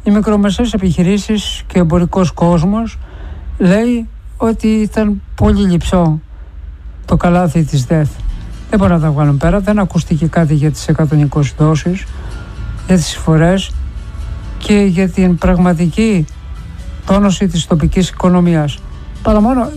Οι μικρομεσαίες επιχειρήσεις και ο εμπορικός κόσμος λέει ότι ήταν πολύ λειψό το καλάθι της ΔΕΘ. Δεν μπορούν να τα βγάλουν πέρα. Δεν ακούστηκε κάτι για τις 120 δόσεις, για τις εισφορές και για την πραγματική τόνωση της τοπικής οικονομίας. Παρά μόνο